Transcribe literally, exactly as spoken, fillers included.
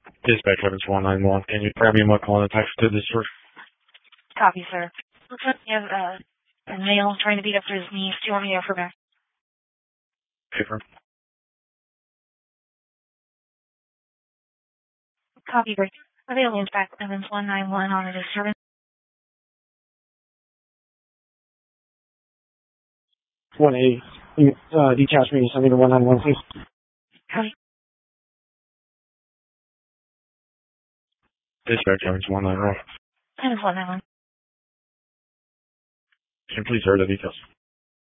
Dispatch Evans one nine one. Can you grab me my call and text to this source? Copy, sir. Looks like you have uh, a male trying to beat up for his niece. Do you want me to offer back? Paper. Copy, break. Available Dispatch Evans one nine one on a disturbance. one eight. Uh, detach me. Send me to one nine one, please. Copy. Dispatch Evans one nine one. Evans one nine one. Can you please hear the details?